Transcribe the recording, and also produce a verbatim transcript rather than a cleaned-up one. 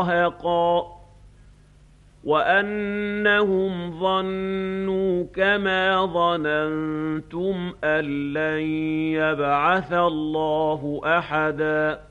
مُرْهَقًا وَأَنَّهُمْ ظَنُّوا كَمَا ظَنَنتُمْ أَن لَّن يَبْعَثَ اللَّهُ أَحَدًا